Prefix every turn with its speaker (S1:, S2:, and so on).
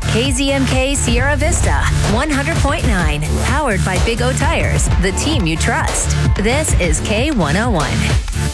S1: KZMK Sierra Vista, 100.9. Powered by Big O Tires, the team you trust. This is K101.